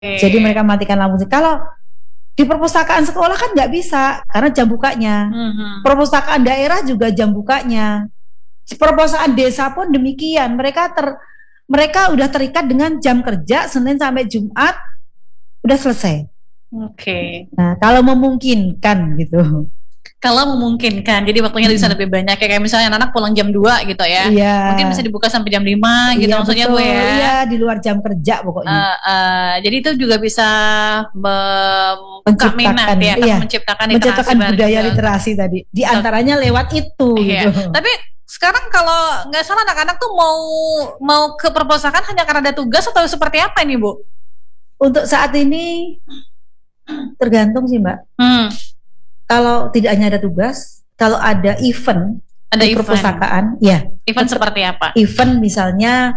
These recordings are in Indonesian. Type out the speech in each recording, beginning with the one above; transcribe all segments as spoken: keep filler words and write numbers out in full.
Jadi mereka matikan lampu. Kalau di perpustakaan sekolah kan nggak bisa karena jam bukanya. Mm-hmm. Perpustakaan daerah juga jam bukanya. Perpustakaan desa pun demikian. Mereka ter mereka udah terikat dengan jam kerja Senin sampai Jumat udah selesai. Oke. Okay. Nah, kalau memungkinkan gitu. Kalau memungkinkan, jadi waktunya hmm. bisa lebih banyak ya, kayak misalnya anak pulang jam dua gitu ya. Iya. Mungkin bisa dibuka sampai jam lima gitu, iya, maksudnya betul. Bu ya. Iya, di luar jam kerja pokoknya. Uh, uh, jadi itu juga bisa membuka minat ya, iya, menciptakan literasi, menciptakan budaya juga. Literasi tadi. Di antaranya so, lewat itu iya. gitu. Tapi sekarang kalau nggak salah anak-anak tuh mau mau ke perpustakaan hanya karena ada tugas atau seperti apa ini Bu? Untuk saat ini tergantung sih Mbak. Hmm. Kalau tidak hanya ada tugas, kalau ada event ada di event. perpustakaan, ya. Event seperti apa? Event misalnya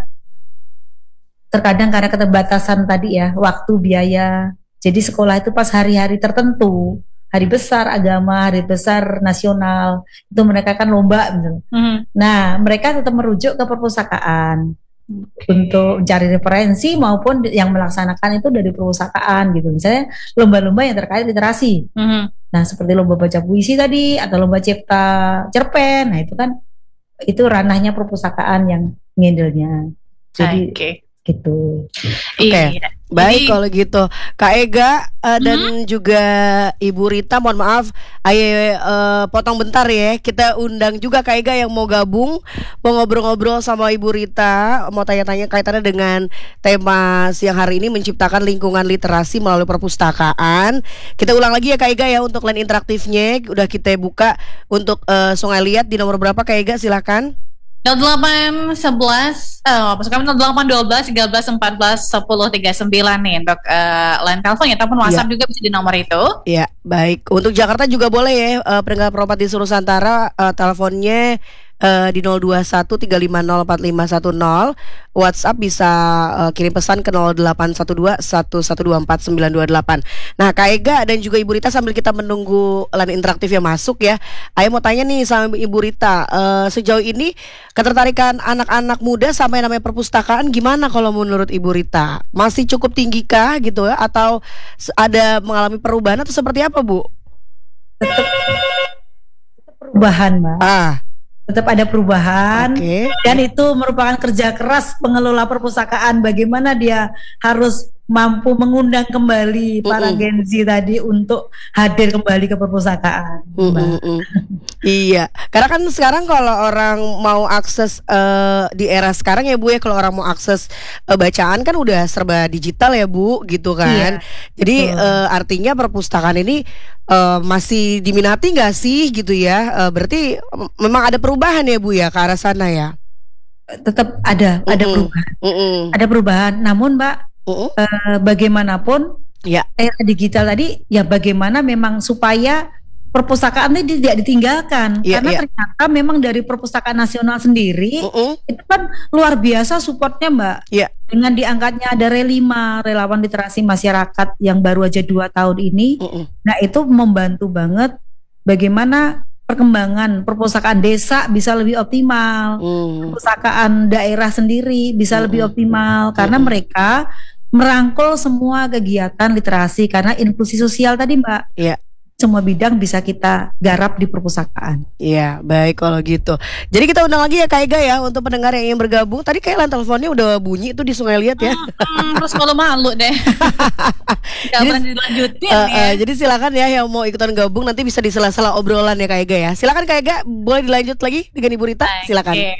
terkadang karena keterbatasan tadi ya, waktu, biaya. Jadi sekolah itu pas hari-hari tertentu, hari besar agama, hari besar nasional, itu mereka kan lomba gitu. Mm-hmm. Nah, mereka tetap merujuk ke perpustakaan. Okay. Untuk mencari referensi maupun yang melaksanakan itu dari perpustakaan gitu. Misalnya lomba-lomba yang terkait literasi. Mm-hmm. Nah, seperti lomba baca puisi tadi atau lomba cipta cerpen. Nah, itu kan itu ranahnya perpustakaan yang ngindelnya. Jadi okay. gitu. Oke. Okay. Iya. Baik. Jadi, kalau gitu Kak Ega uh, dan hmm? juga Ibu Rita, mohon maaf ayo uh, potong bentar ya. Kita undang juga Kak Ega yang mau gabung, mau ngobrol-ngobrol sama Ibu Rita, mau tanya-tanya kaitannya dengan tema siang hari ini, menciptakan lingkungan literasi melalui perpustakaan. Kita ulang lagi ya Kak Ega ya, untuk line interaktifnya udah kita buka untuk uh, Sungai Liat di nomor berapa Kak Ega, silakan. nol delapan sebelas oh, maksud kami nol delapan dua belas tiga belas empat belas sepuluh tiga puluh sembilan nih untuk uh, line telepon ya, ataupun WhatsApp ya. Juga bisa di nomor itu. Iya, baik. Untuk Jakarta juga boleh ya, uh, pendengar Properti Nusantara, uh, teleponnya uh, di nol dua satu tiga lima nol empat lima satu nol. WhatsApp bisa uh, kirim pesan ke nol delapan satu dua satu satu dua empat sembilan dua delapan. Nah, Kak Ega dan juga Ibu Rita, sambil kita menunggu line interaktif yang masuk ya, Ayo mau tanya nih sama Ibu Rita, uh, sejauh ini ketertarikan anak-anak muda sama yang namanya perpustakaan gimana kalau menurut Ibu Rita? Masih cukup tinggi kah gitu ya, atau ada mengalami perubahan atau seperti apa Bu? Tetap perubahan Mbak. Ah. Tetap ada perubahan, okay. Dan itu merupakan kerja keras pengelola perpustakaan. Bagaimana dia harus mampu mengundang kembali uh-uh. para Gen Z tadi untuk hadir kembali ke perpustakaan. Uh-uh. Iya, karena kan sekarang kalau orang mau akses uh, di era sekarang ya Bu ya, kalau orang mau akses uh, bacaan kan udah serba digital ya Bu, gitu kan. Iya. Jadi uh, artinya perpustakaan ini uh, masih diminati nggak sih gitu ya? Uh, berarti um, memang ada perubahan ya Bu ya ke arah sana ya? Tetap ada, uh-uh. ada perubahan, uh-uh. ada perubahan. Namun Mbak, uh-uh. uh, bagaimanapun ya era digital tadi ya, bagaimana memang supaya perpustakaan ini tidak ditinggalkan, yeah, karena yeah. ternyata memang dari perpustakaan nasional sendiri uh-uh. itu kan luar biasa supportnya Mbak, yeah. dengan diangkatnya ada Relima, relawan literasi masyarakat yang baru aja dua tahun ini, uh-uh. nah itu membantu banget bagaimana perkembangan perpustakaan desa bisa lebih optimal, uh. perpustakaan daerah sendiri bisa uh-uh. lebih optimal, karena uh-uh. mereka merangkul semua kegiatan literasi, karena inklusi sosial tadi Mbak. Iya. Yeah. Semua bidang bisa kita garap di perpustakaan. Iya, baik kalau gitu. Jadi kita undang lagi ya Kak Ega ya, untuk pendengar yang ingin bergabung. Tadi kayak line teleponnya udah bunyi itu di Sungai Liat ya. Hmm, hmm, terus kalau malu deh. Gak berani dilanjutin uh, ya. Uh, jadi silakan ya yang mau ikutan gabung, nanti bisa di sela-sela obrolan ya Kak Ega ya. Silakan Kak Ega, boleh dilanjut lagi dengan Ibu Rita. Silakan. Okay.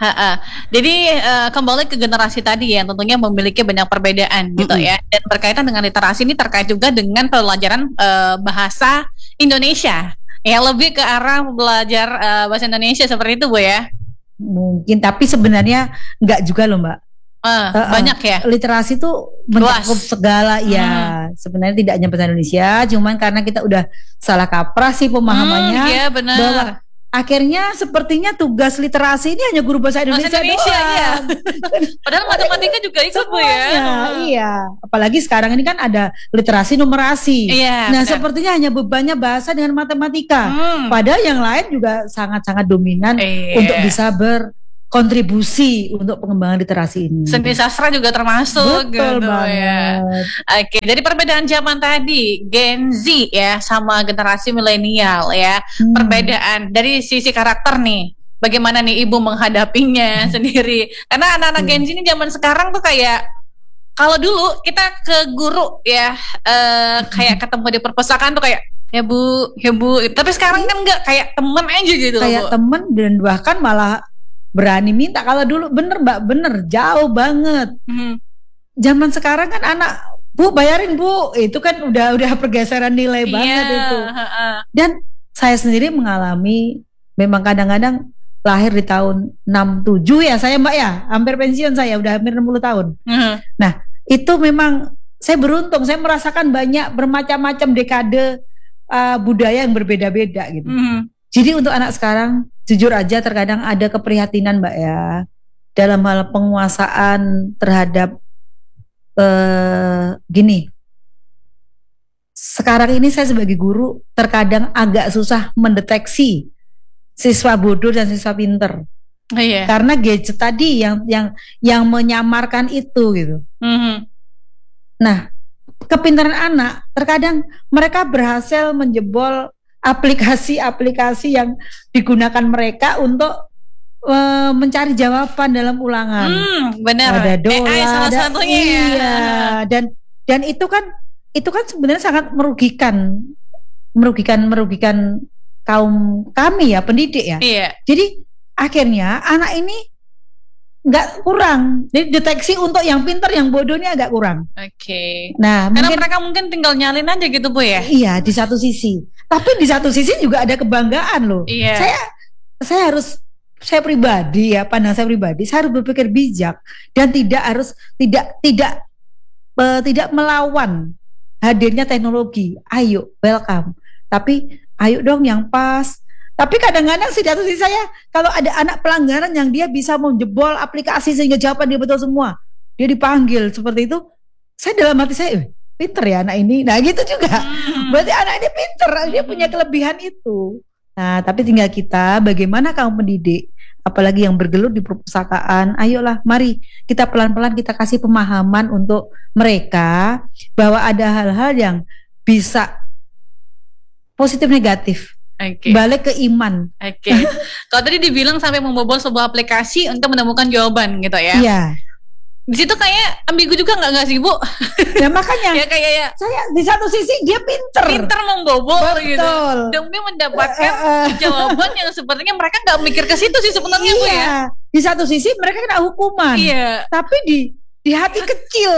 Jadi uh, kembali ke generasi tadi ya, tentunya memiliki banyak perbedaan gitu mm-hmm. ya. Dan berkaitan dengan literasi ini terkait juga dengan pelajaran uh, bahasa Indonesia. Ya, lebih ke arah belajar uh, bahasa Indonesia seperti itu Bu ya. Mungkin, tapi sebenarnya enggak juga loh Mbak. Uh, uh, banyak ya. Literasi tuh mencakup segala ya. Hmm. Sebenarnya tidak hanya bahasa Indonesia, cuman karena kita udah salah kaprah sih pemahamannya. Hmm, iya benar. Bahwa akhirnya sepertinya tugas literasi ini hanya guru bahasa Indonesia, bahasa Indonesia doang. Iya. Padahal matematika juga ikut Bu ya. Iya, apalagi sekarang ini kan ada literasi numerasi. Iya, nah, benar. sepertinya hanya bebannya bahasa dengan matematika. Hmm. Padahal yang lain juga sangat-sangat dominan eh, untuk bisa ber kontribusi untuk pengembangan literasi ini. Seni sastra juga termasuk. Betul gitu banget. Ya. Oke, jadi perbedaan zaman tadi Gen Z ya sama generasi milenial ya, hmm. perbedaan dari sisi karakter nih. Bagaimana nih ibu menghadapinya hmm. sendiri? Karena anak-anak hmm. Gen Z ini zaman sekarang tuh kayak, kalau dulu kita ke guru ya, uh, kayak ketemu di perpustakaan tuh kayak, ya bu, ya bu. Tapi sekarang kan enggak, kayak temen aja gitu. Kayak temen dan bahkan malah berani minta. Kalau dulu bener mbak, bener jauh banget. Hmm. Zaman sekarang kan anak, bu bayarin bu, itu kan udah udah pergeseran nilai banget yeah. itu. Dan saya sendiri mengalami, memang kadang-kadang lahir di tahun enam tujuh ya saya mbak ya, hampir pensiun saya, udah hampir enam puluh tahun. Hmm. Nah itu memang saya beruntung, saya merasakan banyak bermacam-macam dekade uh, budaya yang berbeda-beda gitu. Hmm. Jadi untuk anak sekarang, jujur aja terkadang ada keprihatinan mbak ya, dalam hal penguasaan terhadap uh, gini. Sekarang ini saya sebagai guru terkadang agak susah mendeteksi siswa bodoh dan siswa pinter. Oh, iya. Karena gadget tadi yang yang yang menyamarkan itu gitu. Mm-hmm. Nah, kepintaran anak terkadang mereka berhasil menjebol aplikasi-aplikasi yang digunakan mereka untuk uh, mencari jawaban dalam ulangan. Mm, benar. Ada doa, A I salah ada, satunya iya, ya. Dan dan itu kan itu kan sebenarnya sangat merugikan, merugikan, merugikan kaum kami ya pendidik ya. Iya. Jadi akhirnya anak ini nggak kurang. Jadi deteksi untuk yang pintar, yang bodohnya agak kurang. Oke. Okay. Nah, karena mungkin, mereka mungkin tinggal nyalin aja gitu Bu ya. Iya, di satu sisi. Tapi di satu sisi juga ada kebanggaan loh. Iya. Saya saya harus saya pribadi ya, pandang saya pribadi, saya harus berpikir bijak dan tidak harus tidak tidak uh, tidak melawan hadirnya teknologi. Ayo, welcome. Tapi ayo dong yang pas. Tapi kadang-kadang sih di satu sisi saya, kalau ada anak pelanggaran yang dia bisa menjebol aplikasi sehingga jawaban dia betul semua, dia dipanggil seperti itu, saya dalam hati saya, eh, pinter ya anak ini. Nah gitu juga, hmm. berarti anak ini pinter, dia punya kelebihan itu. Nah tapi tinggal kita, bagaimana kaum pendidik, apalagi yang bergelut di perpustakaan, ayolah mari kita pelan-pelan kita kasih pemahaman untuk mereka, bahwa ada hal-hal yang bisa positif negatif. Okay. Balik ke iman. Oke. Okay. Kalau tadi dibilang sampai membobol sebuah aplikasi untuk menemukan jawaban gitu ya. Iya. Di situ kayak ambigu juga nggak nggak sih Bu? Ya makanya. Ya kayak ya. Saya di satu sisi dia pinter. Pinter membobol. Betul. Gitu. Demi mendapatkan uh, uh, jawaban yang sepertinya mereka nggak mikir ke situ sih sebenarnya Bu ya. Iya. Di satu sisi mereka kena hukuman. Iya. Tapi di di hati kecil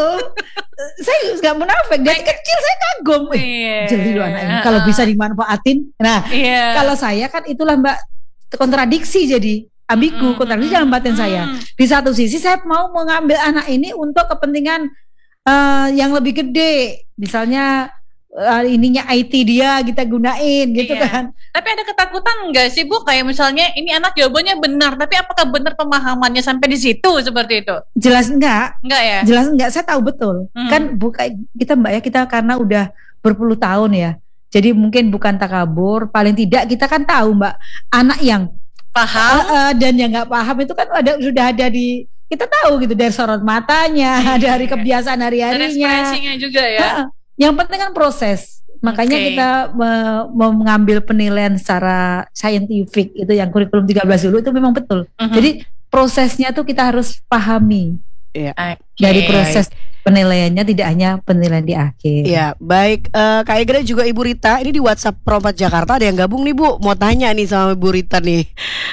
saya nggak munafik, di hati kecil saya kagum, eh, jeli loh anak ini kalau bisa dimanfaatin. Nah yeah. kalau saya kan itulah mbak kontradiksi, jadi ambigu, mm, kontradiksi dalam batin mm. saya. Di satu sisi saya mau mengambil anak ini untuk kepentingan uh, yang lebih gede, misalnya uh, ininya I T dia kita gunain gitu iya. kan. Tapi ada ketakutan nggak sih Bu, kayak misalnya ini anak jawabannya benar, tapi apakah benar pemahamannya sampai di situ seperti itu? Jelas enggak. Enggak ya? Jelas enggak, saya tahu betul. Hmm. Kan bukan kita Mbak ya, kita karena udah berpuluh tahun ya. Jadi mungkin bukan takabur, paling tidak kita kan tahu Mbak, anak yang paham uh, uh, dan yang nggak paham itu kan ada sudah ada di, kita tahu gitu dari sorot matanya, iya. dari kebiasaan hari-harinya. Dari ekspresinya juga ya. Uh, Yang penting kan proses, makanya okay. kita me- mengambil penilaian secara saintifik itu yang kurikulum tiga belas dulu itu memang betul. Uh-huh. Jadi prosesnya tuh kita harus pahami. Yeah. Okay. Dari proses penilaiannya, tidak hanya penilaian di akhir. Ya, baik. Uh, Kak Egra juga Ibu Rita, ini di WhatsApp Pro empat Jakarta ada yang gabung nih Bu, mau tanya nih sama Ibu Rita nih.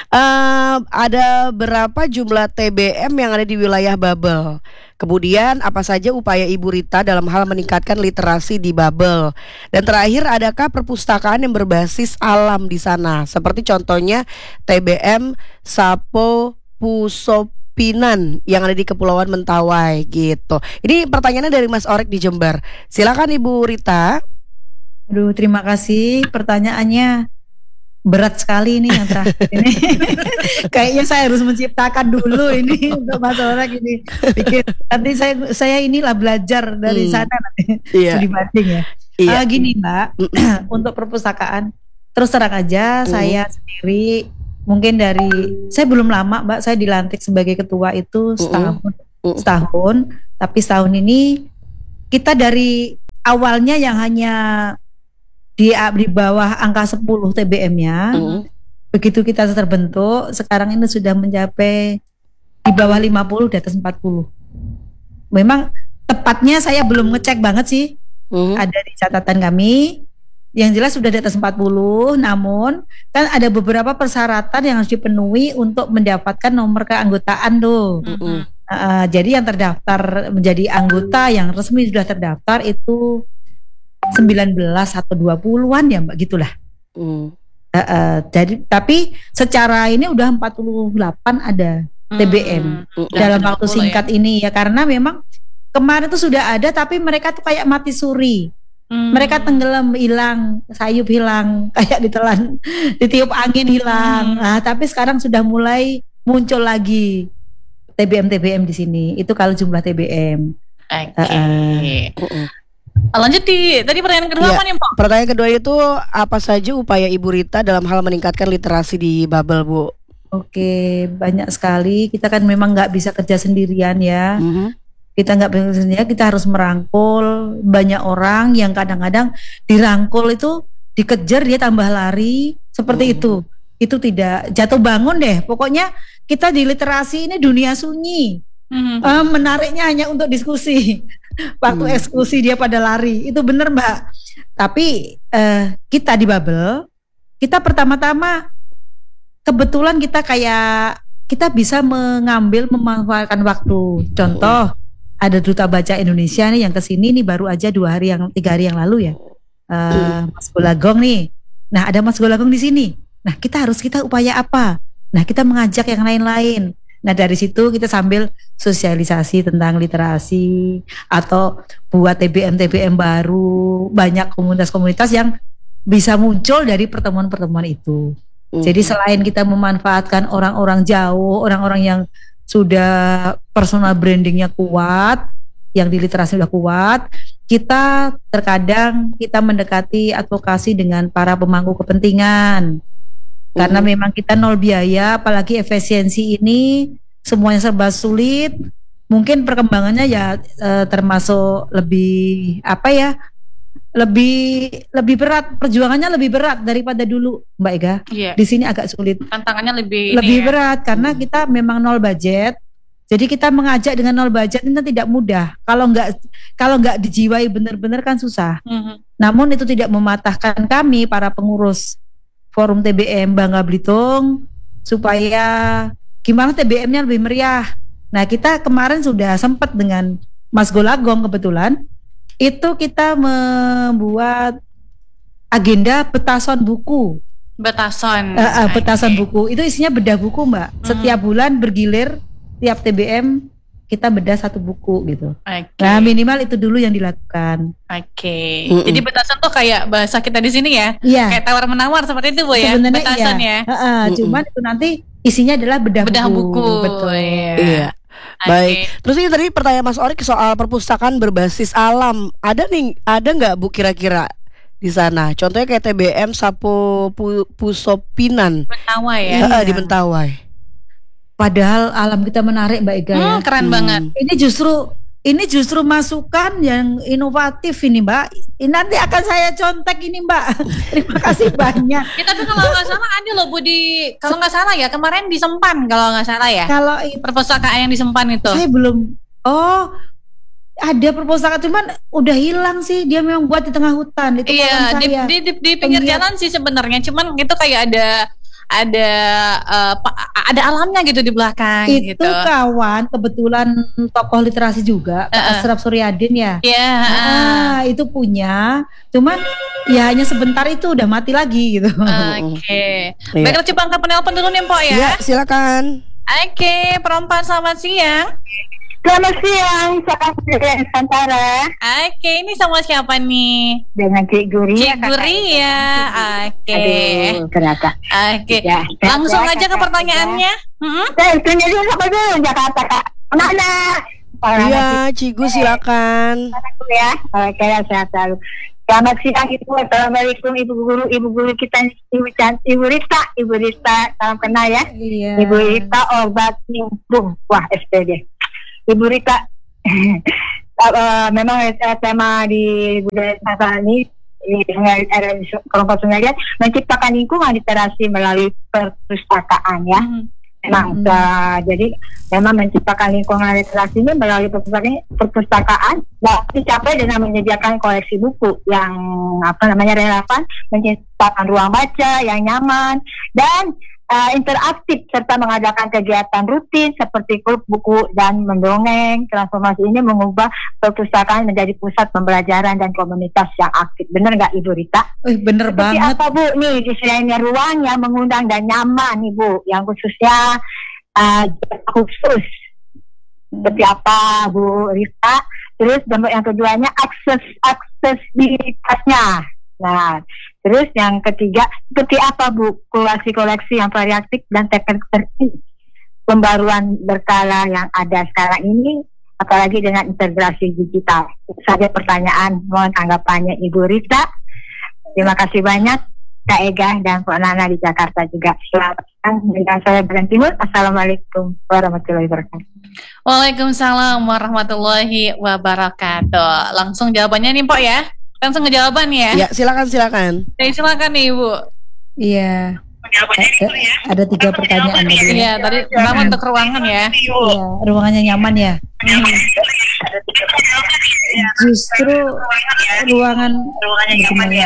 Uh, ada berapa jumlah T B M yang ada di wilayah Babel? Kemudian apa saja upaya Ibu Rita dalam hal meningkatkan literasi di Babel? Dan terakhir, adakah perpustakaan yang berbasis alam di sana? Seperti contohnya T B M Sapo Pusopinan yang ada di Kepulauan Mentawai gitu. Ini pertanyaannya dari Mas Orek di Jember. Silakan Ibu Rita. Aduh, terima kasih pertanyaannya. Berat sekali ini yang terakhir ini. Kayaknya saya harus menciptakan dulu ini untuk Mas Orek ini. Pikir nanti saya saya inilah belajar dari hmm. sana nanti. Iya. Dibanding ya. Iya. Uh, gini Mbak, untuk perpustakaan terus terang aja hmm. saya sendiri mungkin dari saya belum lama Mbak, saya dilantik sebagai ketua itu setahun, uh-uh. setahun, tapi setahun ini kita dari awalnya yang hanya di di bawah angka sepuluh T B M-nya, uh-uh. begitu kita terbentuk, sekarang ini sudah mencapai di bawah lima puluh, di atas empat puluh. Memang tepatnya saya belum ngecek banget sih, uh-huh. ada di catatan kami. Yang jelas sudah di atas empat puluh, namun kan ada beberapa persyaratan yang harus dipenuhi untuk mendapatkan nomor keanggotaan tuh. Uh-huh. Uh, jadi yang terdaftar menjadi anggota yang resmi sudah terdaftar itu sembilan belas atau dua puluhan ya Mbak, gitulah. Uh. Uh, uh, jadi tapi secara ini udah empat puluh delapan ada T B M uh. dalam waktu singkat ya. Ini ya, karena memang kemarin tuh sudah ada tapi mereka tuh kayak mati suri. Hmm. Mereka tenggelam, hilang, sayup hilang, kayak ditelan, ditiup angin hilang. Hmm. Nah, tapi sekarang sudah mulai muncul lagi T B M T B M di sini. Itu kalau jumlah T B M. Oke. Okay. Uh, uh. Lanjut di tadi pertanyaan kedua ya, apa nih, Pak? Pertanyaan kedua itu apa saja upaya Ibu Rita dalam hal meningkatkan literasi di Babel, Bu? Oke, banyak sekali. Kita kan memang nggak bisa kerja sendirian ya. Uh-huh. Kita nggak bisa sendirian, kita harus merangkul banyak orang yang kadang-kadang dirangkul itu dikejar dia tambah lari seperti uh-huh. itu. Itu tidak jatuh bangun deh. Pokoknya kita di literasi ini dunia sunyi. Uh-huh. Uh, menariknya hanya untuk diskusi. Waktu uh-huh. eksekusi dia pada lari. Itu benar Mbak. Tapi uh, kita di Babel, kita pertama-tama kebetulan kita kayak kita bisa mengambil memanfaatkan waktu. Contoh, ada Duta Baca Indonesia nih yang kesini nih baru aja dua hari yang tiga hari yang lalu ya, uh, Mas Golagong nih. Nah ada Mas Golagong di sini. Nah kita harus kita upaya apa? Nah kita mengajak yang lain-lain. Nah dari situ kita sambil sosialisasi tentang literasi atau buat T B M T B M baru. Banyak komunitas-komunitas yang bisa muncul dari pertemuan-pertemuan itu. Uh-huh. Jadi selain kita memanfaatkan orang-orang jauh, orang-orang yang sudah personal brandingnya kuat, yang di literasi sudah kuat, kita terkadang kita mendekati advokasi dengan para pemangku kepentingan. Karena uh-huh. memang kita nol biaya, apalagi efisiensi ini semuanya serba sulit. Mungkin perkembangannya ya eh, termasuk lebih apa ya? lebih lebih berat, perjuangannya lebih berat daripada dulu Mbak Ega. Yeah. Di sini agak sulit. Tantangannya lebih lebih ini berat ya? Karena kita memang nol budget. Jadi kita mengajak dengan nol budget itu tidak mudah. Kalau nggak kalau nggak dijiwai benar-benar kan susah. Mm-hmm. Namun itu tidak mematahkan kami para pengurus Forum T B M Bangka Belitung supaya gimana T B M-nya lebih meriah. Nah, kita kemarin sudah sempat dengan Mas Golagong kebetulan itu kita membuat agenda petasan buku. Petasan. Uh, uh, petasan okay. buku. Itu isinya bedah buku, Mbak. Hmm. Setiap bulan bergilir, tiap T B M kita bedah satu buku gitu. Okay. Nah, minimal itu dulu yang dilakukan. Oke. Okay. Mm-mm. Jadi petasan tuh kayak bahasa kita di sini ya. Yeah. Kayak tawar-menawar seperti itu, Bu ya. Sebenarnya petasan iya. ya. Uh, uh, cuman itu nanti isinya adalah bedah, bedah buku. buku. Betul. Iya. Yeah. Baik, okay. Terus ini tadi pertanyaan Mas Orik soal perpustakaan berbasis alam. Ada nih, ada nggak Bu kira-kira di sana? Contohnya kayak T B M Sapo Pu, Pusopinan. Mentawai ya? Iya. Di Mentawai. Padahal alam kita menarik Mbak Ega. Hmm, keren hmm. banget. Ini justru ini justru masukan yang inovatif ini Mbak. Ini nanti akan saya contek ini Mbak. Terima kasih banyak. Kita tuh kalau nggak salah ada loh Bu di kalau nggak salah ya kemarin di Sempan kalau nggak salah ya. Kalau perpustakaan yang di Sempan itu. Saya belum. Oh, ada perpustakaan cuman udah hilang sih. Dia memang buat di tengah hutan. Itu iya di, di, di, di pinggir Pengiat. jalan sih sebenarnya. Cuman itu kayak ada ada uh, ada alamnya gitu di belakang. Itu gitu. Kawan kebetulan tokoh literasi juga Pak uh-uh. Asraf Suryadin ya. Iya. Yeah. Nah, itu punya. Cuman ya hanya sebentar itu udah mati lagi gitu. Oke. Okay. Yeah. Baiklah coba angkat penelpon dulu nih Mpok ya. Iya, silakan. Oke, okay, perempuan selamat siang. Selamat siang, salam dari Nusantara. Oke, okay, ini sama siapa nih? Dengan Cik Guri. Cik Guri ya, oke. Okay. Aduh, kenapa? Oke, okay. ya, langsung aja ke pertanyaannya. Hmm? Saya tanya dulu apa dulu Jakarta Kak. Mana? Iya, Cik Gus silakan. Ya, oke, sehat selalu. Selamat siang Ibu. Assalamualaikum Ibu Guru, Ibu Guru kita Ibu Cantik, Ibu Rita, Ibu Rita, salam kenal ya. Iya. Ibu Rita obat nyambung. Wah, S P D. Ibu Rita. uh, memang uh, tema di budaya Nusantara ini di Sungai eh, kelompok Sungai Liat menciptakan lingkungan literasi melalui perpustakaan ya. Hmm. Memang hmm. uh, jadi memang menciptakan lingkungan literasi ini melalui perpustakaan, perpustakaan dapat dicapai dengan menyediakan koleksi buku yang apa namanya relevan, menciptakan ruang baca yang nyaman dan uh, interaktif serta mengadakan kegiatan rutin seperti klub buku dan mendongeng. Transformasi ini mengubah perpustakaan menjadi pusat pembelajaran dan komunitas yang aktif. Benar nggak Ibu Rita? Eh, bener Seperti banget. apa Bu? Nih desainnya ruang yang mengundang dan nyaman nih Bu, yang khususnya uh, khusus. Seperti apa Bu Rita? Terus yang keduanya akses aksesibilitasnya. Nah, terus yang ketiga seperti apa Bu koleksi-koleksi yang variatif dan teknik pembaruan berkala yang ada sekarang ini, apalagi dengan integrasi digital. Itu saja pertanyaan, mohon tanggapannya Ibu Rita. Terima kasih banyak Kak Ega dan Pak Nana di Jakarta juga. Selamat siang dengan saya Bren Timur. Assalamualaikum warahmatullahi wabarakatuh. Waalaikumsalam warahmatullahi wabarakatuh. Langsung jawabannya nih Pak ya. Langsung ke jawaban ya. Ya, silakan silakan. Jadi silakan nih Ibu. Iya. A- ada tiga pertanyaan tadi. Iya, tadi pertama untuk ruangan ya. Iya, ruangannya nyaman ya. Hmm. Justru ruangan ruangannya nyaman ya.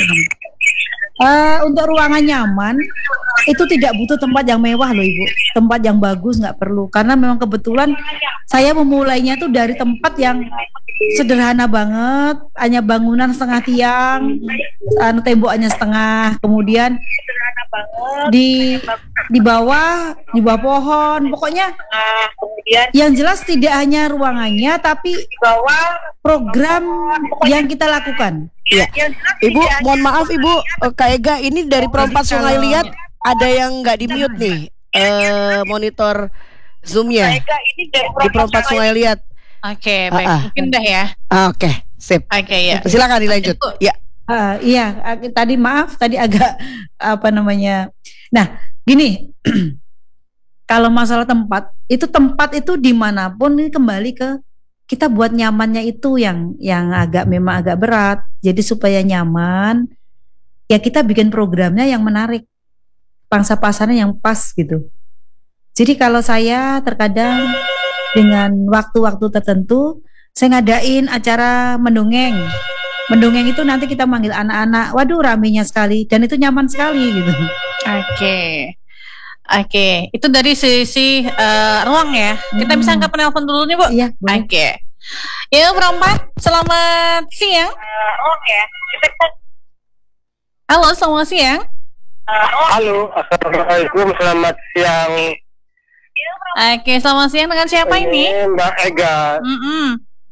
Uh, untuk ruangan nyaman itu tidak butuh tempat yang mewah loh Ibu, tempat yang bagus nggak perlu, karena memang kebetulan saya memulainya tuh dari tempat yang sederhana banget, hanya bangunan setengah tiang, anu temboknya setengah, kemudian di di bawah di bawah pohon, pokoknya yang jelas tidak hanya ruangannya tapi program yang kita lakukan. Ya, Ibu, mohon maaf Ibu, Kak Ega ini dari Perompak Sungai Liat ada yang nggak di mute nih, uh, monitor Zoom-nya di Perompak Sungai Liat. Oke, baik, uh-uh. mungkin dah ya. Oke, okay, sip. Oke okay, ya. Silakan dilanjut. Ya. Uh, iya, tadi maaf, tadi agak apa namanya. Nah, gini, kalau masalah tempat, itu tempat itu dimanapun ini kembali ke kita buat nyamannya itu yang yang agak memang agak berat. Jadi supaya nyaman, ya kita bikin programnya yang menarik, pangsa pasarnya yang pas gitu. Jadi kalau saya terkadang dengan waktu-waktu tertentu, saya ngadain acara mendongeng. Mendongeng itu nanti kita manggil anak-anak, waduh ramenya sekali, dan itu nyaman sekali gitu. Oke. Okay. Oke, okay. Itu dari sisi uh, ruang ya. Kita hmm. bisa angkat penelpon dulu nih Bu. Iya. Oke. Okay. Ya Perompak, selamat siang. Uh, Oke. Okay. Halo, selamat siang. Uh, Halo, assalamualaikum, selamat siang. Oke, okay, selamat siang dengan siapa ini? Ini Mbak Ega. Mm-mm.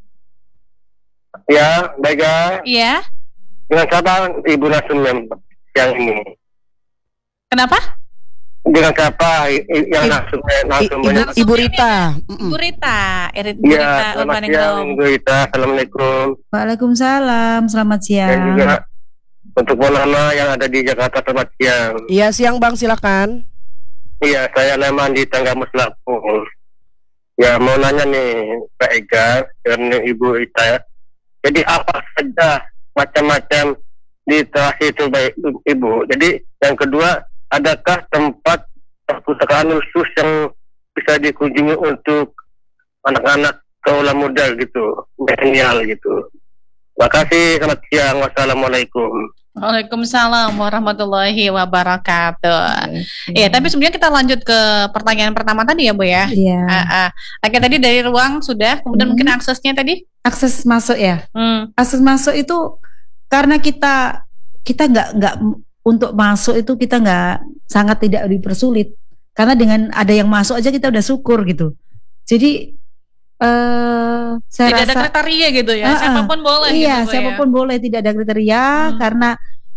Ya, Mbak Ega. Iya. Dengan siapa Ibu Nasum yang yang ini? Kenapa? Dengan siapa yang Nasum Nasum Ibu, Ibu Rita. Ibu Rita. Ibu Rita. Ya, selamat siang Ibu Rita. Assalamualaikum. Waalaikumsalam, selamat siang. Dan juga untuk Nana yang ada di Jakarta, selamat siang. Iya, siang Bang, silakan. Iya, saya Leman di Tanggamus Lampung. Ya, mau nanya nih Mbak Ega dan Ibu Rita ya. Jadi apa saja macam-macam literasi itu baik Ibu. Jadi yang kedua, adakah tempat perpustakaan khusus yang bisa dikunjungi untuk anak-anak kaula muda gitu, milenial gitu. Terima kasih, selamat siang, wassalamualaikum. Waalaikumsalam warahmatullahi wabarakatuh. Iya, tapi sebenarnya kita lanjut ke pertanyaan pertama tadi ya Bu ya. Iya. Uh, uh. Oke, tadi dari ruang sudah, kemudian hmm. mungkin aksesnya tadi? Akses masuk ya. Hmm. Akses masuk itu karena kita kita nggak nggak untuk masuk itu kita nggak sangat tidak dipersulit, karena dengan ada yang masuk aja kita udah syukur gitu. Jadi uh, saya tidak rasa ada kriteria gitu ya, uh, siapapun boleh. Iya, gitu, siapapun ya? boleh, tidak ada kriteria hmm. karena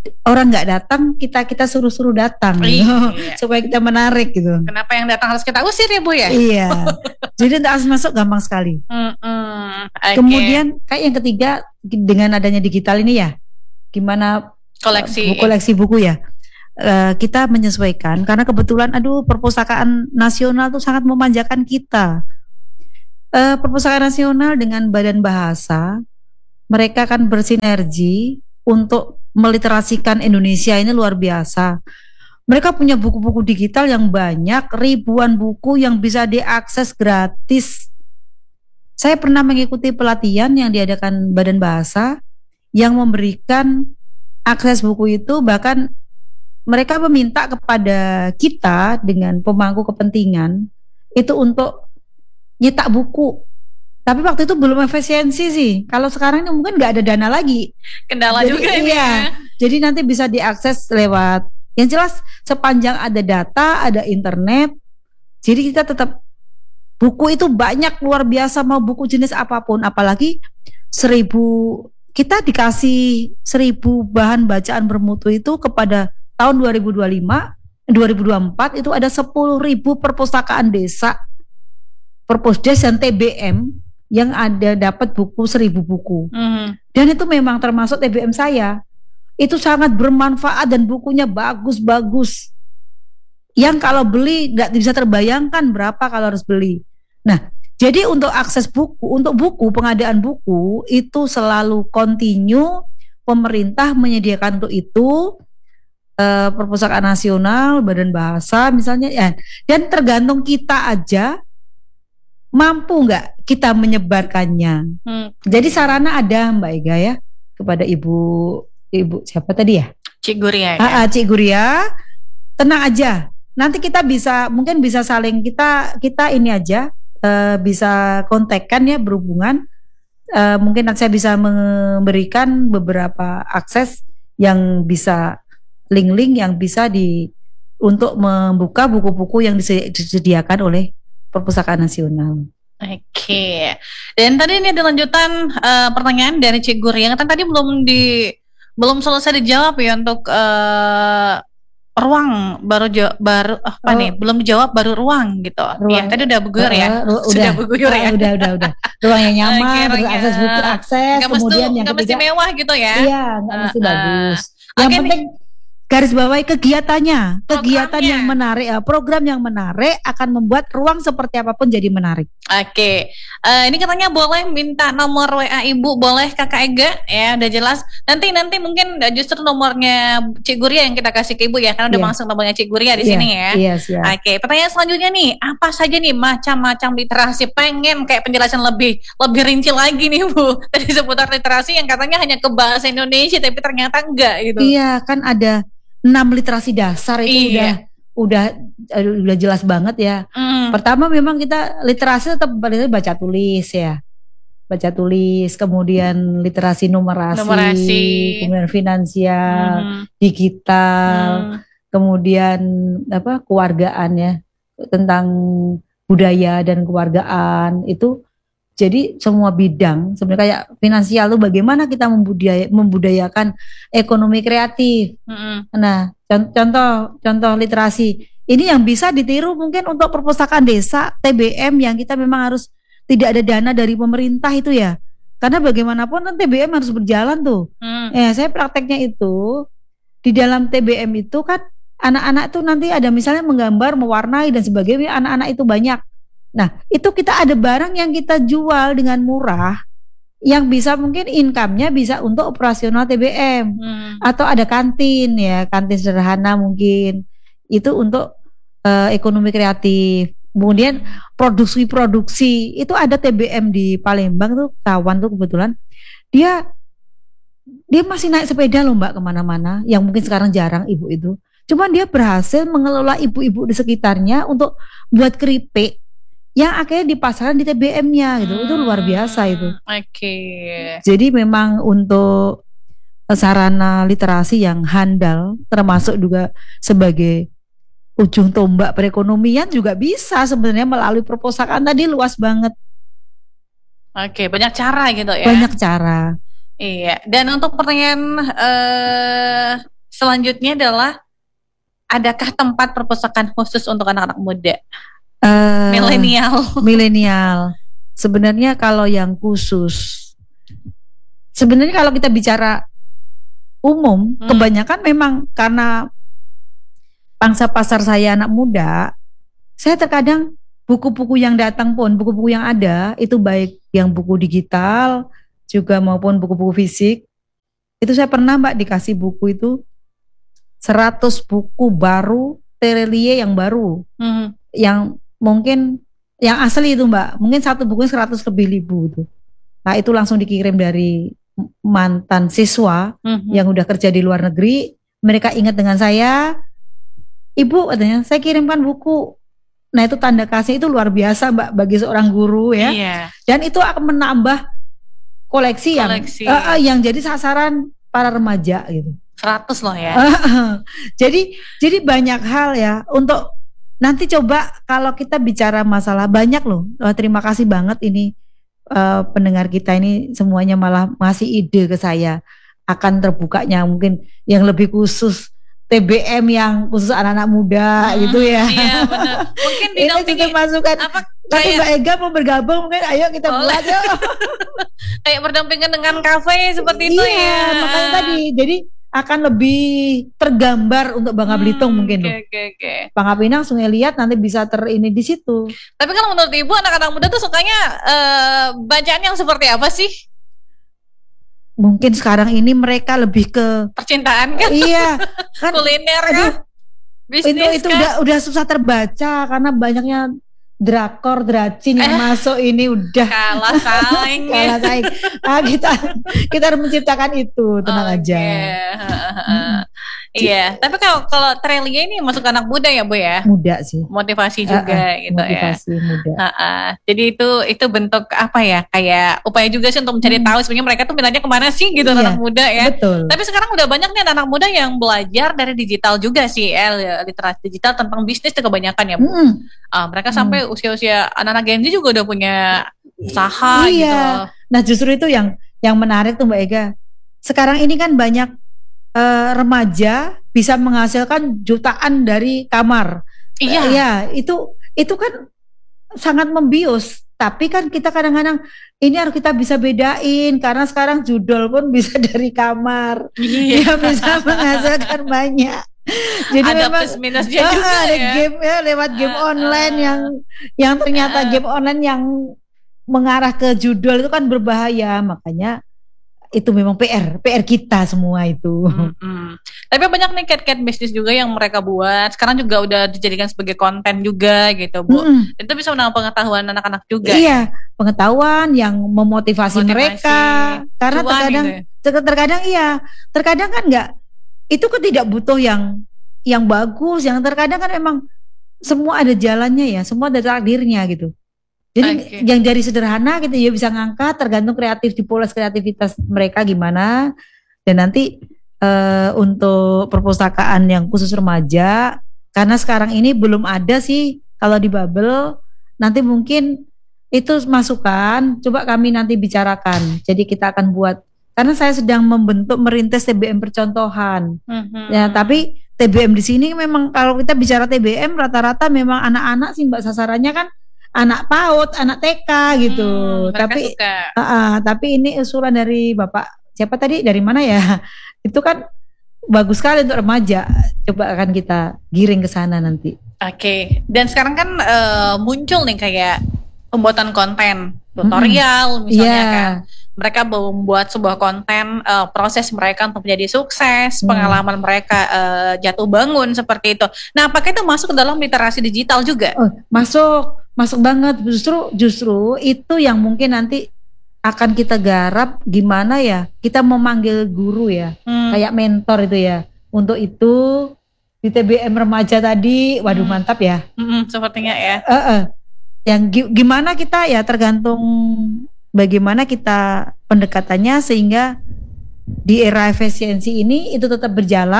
orang nggak datang, kita kita suruh-suruh datang, gitu, supaya kita menarik gitu. Kenapa yang datang harus kita usir ya Bu ya? Iya. Jadi untuk akses masuk gampang sekali. Mm-mm. Okay. Kemudian kayak yang ketiga dengan adanya digital ini ya, gimana koleksi buku, koleksi buku ya. Uh, kita menyesuaikan karena kebetulan aduh perpustakaan nasional tuh sangat memanjakan kita. Uh, perpustakaan nasional dengan Badan Bahasa, mereka kan bersinergi untuk meliterasikan Indonesia ini luar biasa. Mereka punya buku-buku digital yang banyak, ribuan buku yang bisa diakses gratis. Saya pernah mengikuti pelatihan yang diadakan Badan Bahasa yang memberikan akses buku itu, bahkan mereka meminta kepada kita dengan pemangku kepentingan itu untuk nyetak buku. Tapi waktu itu belum efisiensi sih. Kalau sekarang ini mungkin nggak ada dana lagi. Kendala jadi, juga iya, ini ya. Jadi nanti bisa diakses lewat, yang jelas sepanjang ada data, ada internet. Jadi kita tetap, buku itu banyak luar biasa, mau buku jenis apapun. Apalagi seribu, kita dikasih seribu bahan bacaan bermutu itu kepada tahun dua ribu dua puluh lima, dua ribu dua puluh empat itu ada sepuluh ribu perpustakaan desa, Perpusdes dan T B M yang ada dapat buku seribu buku. Mm-hmm. Dan itu memang termasuk T B M saya. Itu sangat bermanfaat dan bukunya bagus-bagus. Yang kalau beli nggak bisa terbayangkan berapa kalau harus beli. Nah, jadi untuk akses buku, untuk buku, pengadaan buku itu selalu kontinu, pemerintah menyediakan untuk itu. Uh, Perpustakaan Nasional, Badan Bahasa misalnya ya, dan tergantung kita aja mampu nggak kita menyebarkannya. Hmm. Jadi sarana ada Mbak Ega ya, kepada ibu ibu siapa tadi ya? Cik Guria. Ah, ah, Cik Guria, tenang aja. Nanti kita bisa mungkin bisa saling kita kita ini aja uh, bisa kontakkan ya, berhubungan. Uh, mungkin nanti saya bisa memberikan beberapa akses yang bisa link-link yang bisa di untuk membuka buku-buku yang disediakan oleh Perpustakaan Nasional. Oke, okay. Dan tadi ini ada lanjutan uh, pertanyaan dari Cik Guri yang tadi belum di belum selesai dijawab ya untuk uh, ruang baru jo, baru apa oh. nih belum dijawab baru ruang gitu. Iya tadi udah buguyur uh, ya, uh, sudah buguyur ya. Uh, udah udah udah. Ruang yang nyaman, okay, akses buku akses, gak kemudian mesti, yang gak ketiga mesti mewah gitu ya. Iya, nggak uh, mesti uh, bagus. Yang okay, penting nih. Garis bawahi kegiatannya, kegiatan Programnya. yang menarik, program yang menarik akan membuat ruang seperti apapun jadi menarik. Oke, okay. uh, ini katanya boleh minta nomor W A Ibu, boleh Kakak Ega, ya udah jelas. Nanti nanti mungkin justru nomornya Cik Guria yang kita kasih ke Ibu ya, karena udah yeah. langsung nomornya Cik Guria di yeah. sini ya. Yes, yeah. Oke, okay. Pertanyaan selanjutnya nih, apa saja nih macam-macam literasi? Pengen kayak penjelasan lebih lebih rinci lagi nih Bu, dari seputar literasi yang katanya hanya ke bahasa Indonesia, tapi ternyata enggak gitu. Iya, kan ada enam literasi dasar itu iya. udah udah udah jelas banget ya. Mm. Pertama memang kita literasi tetap baca tulis ya, baca tulis, kemudian literasi numerasi, numerasi. kemudian finansial, mm. digital, mm. kemudian apa kewargaan ya, tentang budaya dan kewargaan itu. Jadi semua bidang sebenarnya kayak finansial tuh bagaimana kita membudaya, membudayakan ekonomi kreatif. Mm-hmm. Nah contoh contoh literasi ini yang bisa ditiru mungkin untuk perpustakaan desa T B M yang kita memang harus tidak ada dana dari pemerintah itu ya. Karena bagaimanapun kan T B M harus berjalan tuh. Mm. Eh saya prakteknya itu di dalam T B M itu kan anak-anak tuh nanti ada misalnya menggambar, mewarnai dan sebagainya, anak-anak itu banyak. Nah, itu kita ada barang yang kita jual dengan murah, yang bisa mungkin income-nya bisa untuk operasional T B M, hmm. atau ada kantin ya, kantin sederhana mungkin itu untuk uh, ekonomi kreatif. Kemudian produksi-produksi itu ada T B M di Palembang tuh, kawan tuh kebetulan dia dia masih naik sepeda loh Mbak kemana-mana, yang mungkin sekarang jarang ibu itu. Cuman dia berhasil mengelola ibu-ibu di sekitarnya untuk buat keripik yang akhirnya dipasarkan di T B M-nya gitu. Hmm, itu luar biasa itu. Oke. Okay. Jadi memang untuk sarana literasi yang handal, termasuk juga sebagai ujung tombak perekonomian juga bisa sebenarnya melalui perpustakaan tadi, luas banget. Oke, okay, banyak cara gitu ya. Banyak cara. Iya. Dan untuk pertanyaan uh, selanjutnya adalah adakah tempat perpustakaan khusus untuk anak-anak muda? Uh, milenial. Milenial. Sebenarnya kalau yang khusus, sebenarnya kalau kita bicara umum, hmm. kebanyakan memang karena pangsa pasar saya anak muda, saya terkadang buku-buku yang datang pun, buku-buku yang ada, itu baik yang buku digital, juga maupun buku-buku fisik, itu saya pernah Mbak dikasih buku itu, seratus buku baru, terelie yang baru, hmm. yang mungkin, yang asli itu Mbak, mungkin satu buku seratus lebih ribu itu. Nah itu langsung dikirim dari mantan siswa hmm. yang udah kerja di luar negeri, mereka ingat dengan saya, Ibu katanya, saya kirimkan buku. Nah itu tanda kasih itu luar biasa Mbak bagi seorang guru ya. Iya. Dan itu akan menambah koleksi, koleksi. yang uh, uh, yang jadi sasaran para remaja gitu. seratus loh ya. Uh, uh. Jadi jadi banyak hal ya untuk nanti coba kalau kita bicara masalah banyak loh. Uh, terima kasih banget ini uh, pendengar kita ini semuanya malah ngasih ide ke saya akan terbukanya mungkin yang lebih khusus. T B M yang khusus anak-anak muda hmm, gitu ya. Iya benar. Mungkin dinampingi masukan. Apa, tapi kayak, Mbak Ega mau bergabung mungkin ayo kita oh, buat yuk. Kayak berdampingan dengan kafe seperti itu iya, ya. Makanya tadi jadi akan lebih tergambar untuk Bangka Belitung hmm, mungkin okay, loh. Okay, okay. Bangka Pinang, Sungai Liat nanti bisa ter ini di situ. Tapi kalau menurut Ibu anak-anak muda tuh sukanya uh, bacaan yang seperti apa sih? Mungkin sekarang ini mereka lebih ke percintaan kan? Iya, kan kuliner kan? Bisnis itu itu kan? udah udah susah terbaca karena banyaknya drakor, dracin yang eh, masuk ini udah kalah saing. kalah saing. Nah, kita kita harus menciptakan itu, tenang okay. aja. hmm. Iya, tapi kalau kalau Trelia ini masuk anak muda ya Bu ya? Muda sih. Motivasi juga uh, uh, gitu motivasi ya. Motivasi muda. Uh, uh. Jadi itu itu bentuk apa ya? Kayak upaya juga sih untuk mencari hmm. tahu sebenarnya mereka tuh minatnya kemana sih gitu iya, anak muda ya. Betul. Tapi sekarang udah banyak nih anak muda yang belajar dari digital juga sih, El, literasi digital tentang bisnis itu kebanyakan ya Bu. Hmm. Uh, mereka hmm. sampai usia-usia anak-anak Gen Z juga udah punya usaha iya. gitu. Nah justru itu yang yang menarik tuh Mbak Ega. Sekarang ini kan banyak Uh, remaja bisa menghasilkan jutaan dari kamar. Iya. Uh, ya, itu itu kan sangat membius. Tapi kan kita kadang-kadang ini harus kita bisa bedain karena sekarang judul pun bisa dari kamar. Iya. Dia bisa menghasilkan banyak. Jadi ada memang plus minusnya uh, juga ada ya. game ya lewat game uh, online uh, yang yang ternyata uh, game online yang mengarah ke judul itu kan berbahaya. Makanya itu memang P R, P R kita semua itu. Mm-hmm. Tapi banyak nih cat-cat bisnis juga yang mereka buat. Sekarang juga udah dijadikan sebagai konten juga gitu Bu. Mm-hmm. Itu bisa menambah pengetahuan anak-anak juga. Iya, ya? Pengetahuan yang memotivasi, memotivasi mereka. Karena terkadang, gitu. terkadang iya, terkadang kan enggak. Itu kan tidak butuh yang yang bagus. Yang terkadang kan memang semua ada jalannya ya, semua ada takdirnya gitu. Jadi okay. yang dari sederhana gitu ya bisa ngangkat tergantung kreatif di pola kreativitas mereka gimana. Dan nanti uh, untuk perpustakaan yang khusus remaja karena sekarang ini belum ada sih kalau di Babel, nanti mungkin itu masukan coba kami nanti bicarakan. Jadi kita akan buat karena saya sedang membentuk merintis T B M percontohan. Mm-hmm. Ya, tapi T B M di sini memang kalau kita bicara T B M rata-rata memang anak-anak sih Mbak sasarannya kan anak PAUD, anak T K gitu. Hmm, tapi uh, uh, tapi ini usulan dari Bapak siapa tadi dari mana ya? Itu kan bagus sekali untuk remaja. Coba akan kita giring ke sana nanti. Oke. Okay. Dan sekarang kan uh, muncul nih kayak pembuatan konten tutorial mm-hmm. misalnya yeah. kan. Mereka membuat sebuah konten uh, proses mereka untuk menjadi sukses, hmm. pengalaman mereka uh, jatuh bangun seperti itu. Nah, apakah itu masuk ke dalam literasi digital juga? Oh, masuk, masuk banget. Justru, justru itu yang mungkin nanti akan kita garap gimana ya? Kita memanggil guru ya, hmm. kayak mentor itu ya. Untuk itu di T B M remaja tadi, waduh hmm. mantap ya. Hmm, sepertinya ya. Uh, uh. Yang gimana kita ya tergantung. Bagaimana kita pendekatannya sehingga di era efisiensi ini itu tetap berjalan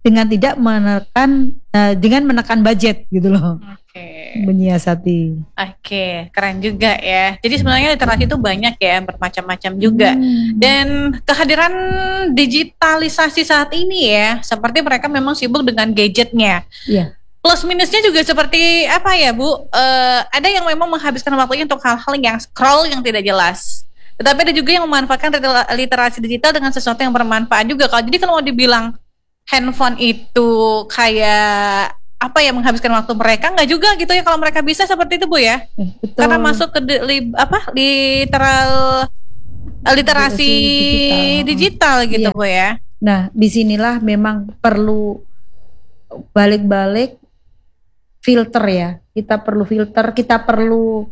dengan tidak menekan uh, dengan menekan budget gitu loh. Oke. Okay. Menyiasati. Oke, okay, keren juga ya. Jadi sebenarnya literasi itu banyak ya, bermacam-macam juga. Hmm. Dan kehadiran digitalisasi saat ini ya, seperti mereka memang sibuk dengan gadgetnya. Iya. Plus minusnya juga seperti apa ya Bu? Uh, ada yang memang menghabiskan waktunya untuk hal-hal yang scroll yang tidak jelas. Tetapi ada juga yang memanfaatkan literasi digital dengan sesuatu yang bermanfaat juga. Kalau jadi kalau mau dibilang handphone itu kayak apa ya menghabiskan waktu mereka, nggak juga gitu ya kalau mereka bisa seperti itu Bu ya. Betul. Karena masuk ke di, li, apa literal literasi digital, digital gitu iya. Bu ya. Nah disinilah memang perlu balik-balik filter ya. Kita perlu filter, kita perlu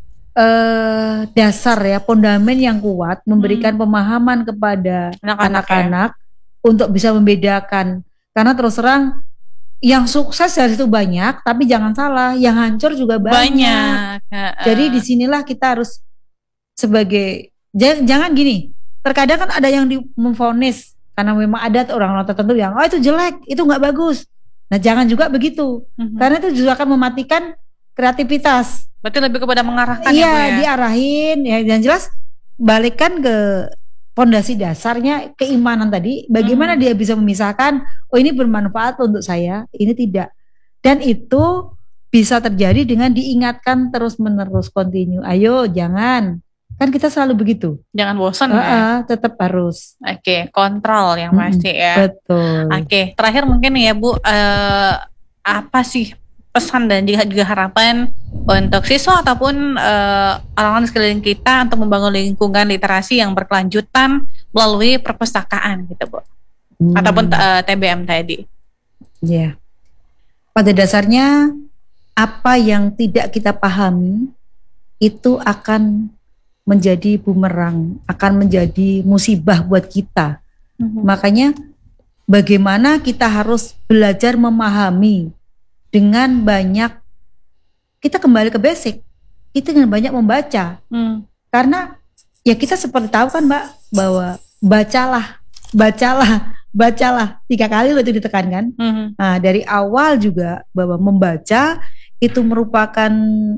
uh, dasar ya, fondamen yang kuat, memberikan hmm. pemahaman kepada anak-anak. Ya. Untuk bisa membedakan, karena terus terang yang sukses dari itu banyak, tapi jangan salah, yang hancur juga banyak. banyak. Uh, Jadi disinilah kita harus sebagai jangan, jangan gini. Terkadang kan ada yang memvonis karena memang ada orang-orang tertentu yang oh itu jelek, itu nggak bagus. Nah jangan juga begitu, uh-huh. karena itu juga akan mematikan kreativitas. Berarti lebih kepada mengarahkan iya, ya, ya? diarahin ya, yang jelas balikkan ke fondasi dasarnya keimanan tadi, bagaimana hmm. dia bisa memisahkan, oh ini bermanfaat untuk saya, ini tidak. Dan itu bisa terjadi dengan diingatkan terus menerus, continue. Ayo jangan, kan kita selalu begitu. Jangan bosan uh, ya. Uh, tetap harus. Oke, okay, kontrol yang pasti hmm, ya. Betul. Oke, okay, terakhir mungkin ya Bu, uh, apa sih pesan dan juga, juga harapan untuk siswa ataupun uh, orang-orang di sekeliling kita untuk membangun lingkungan literasi yang berkelanjutan melalui perpustakaan gitu Bu, hmm. ataupun uh, T B M tadi. Ya, yeah. Pada dasarnya apa yang tidak kita pahami itu akan menjadi bumerang, akan menjadi musibah buat kita. Hmm. Makanya bagaimana kita harus belajar memahami dengan banyak, kita kembali ke basic, itu dengan banyak membaca. Hmm. Karena ya kita seperti tahu kan Mbak, bahwa bacalah, bacalah, bacalah, tiga kali loh itu ditekankan. Hmm. Nah dari awal juga bahwa membaca itu merupakan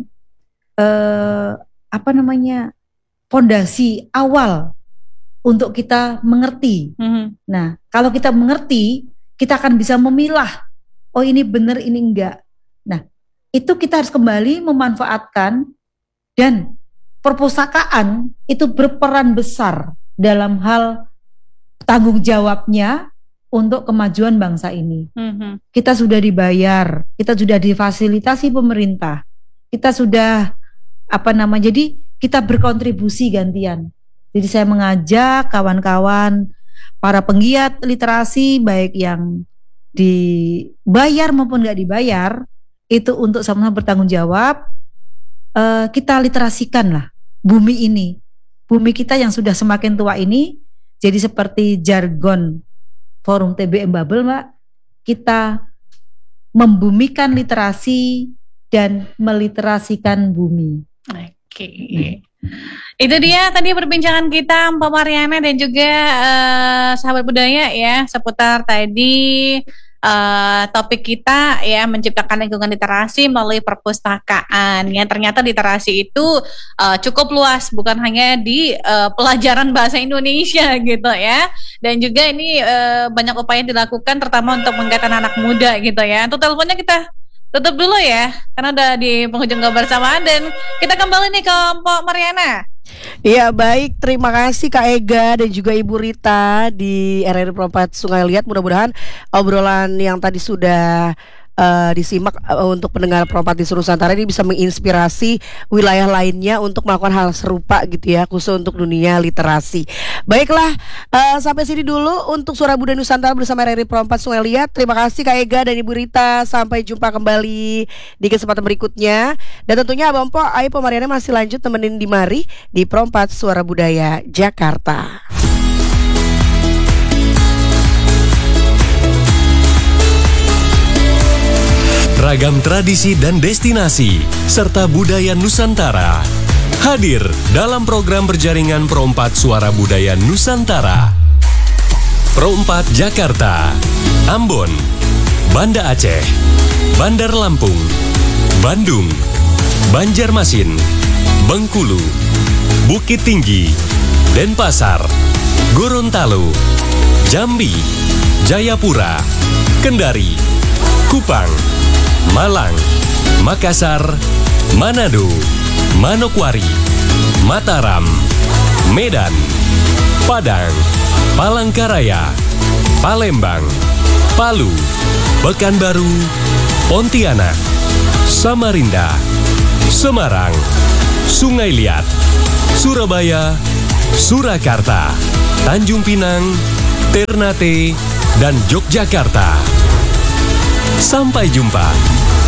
eh, apa namanya fondasi awal untuk kita mengerti. Hmm. Nah kalau kita mengerti, kita akan bisa memilah. Oh ini benar, ini enggak. Nah itu kita harus kembali memanfaatkan, dan perpustakaan itu berperan besar dalam hal tanggung jawabnya untuk kemajuan bangsa ini. Mm-hmm. Kita sudah dibayar, kita sudah difasilitasi pemerintah, kita sudah apa nama, jadi kita berkontribusi gantian. Jadi saya mengajak kawan-kawan para penggiat literasi baik yang dibayar maupun nggak dibayar itu untuk sama-sama bertanggung jawab. Uh, kita literasikan lah bumi ini, bumi kita yang sudah semakin tua ini. Jadi seperti jargon forum T B M Bubble Mbak, kita membumikan literasi dan meliterasikan bumi. Oke, okay. Itu dia tadi perbincangan kita Mbak Mariana dan juga uh, sahabat budaya ya seputar tadi uh, topik kita ya, menciptakan lingkungan literasi melalui perpustakaan. Yang ternyata literasi itu uh, cukup luas, bukan hanya di uh, pelajaran bahasa Indonesia gitu ya. Dan juga ini uh, banyak upaya dilakukan terutama untuk menggait anak muda gitu ya. Untuk teleponnya kita tutup dulu ya, karena udah di penghujung kebersamaan, dan kita kembali nih ke Mbak Mariana. Iya baik, terima kasih Kak Ega dan juga Ibu Rita di R R I Perempat Sungai Liat. Mudah-mudahan obrolan yang tadi sudah uh, disimak uh, untuk pendengar Perempat di Nusantara ini bisa menginspirasi wilayah lainnya untuk melakukan hal serupa gitu ya, khusus untuk dunia literasi. Baiklah, uh, sampai sini dulu untuk Suara Budaya Nusantara bersama R R I Perempat Sungai Liat. Terima kasih Kak Ega dan Ibu Rita. Sampai jumpa kembali di kesempatan berikutnya. Dan tentunya Abang Po, Ayo Mariana masih lanjut temenin di mari di Perempat Suara Budaya Jakarta. Ragam tradisi dan destinasi serta budaya Nusantara hadir dalam program berjaringan Perempat Suara Budaya Nusantara. Perempat Jakarta. Ambon, Banda Aceh, Bandar Lampung, Bandung, Banjarmasin, Bengkulu, Bukit Tinggi, Denpasar, Gorontalo, Jambi, Jayapura, Kendari, Kupang, Malang, Makassar, Manado, Manokwari, Mataram, Medan, Padang, Palangkaraya, Palembang, Palu, Pekanbaru, Pontianak, Samarinda, Semarang, Sungai Liat, Surabaya, Surakarta, Tanjung Pinang, Ternate, dan Yogyakarta. Sampai jumpa.